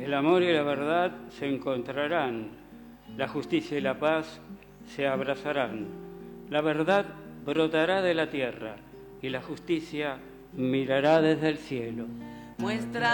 El amor y la verdad se encontrarán, la justicia y la paz se abrazarán. La verdad brotará de la tierra y la justicia mirará desde el cielo. Muestra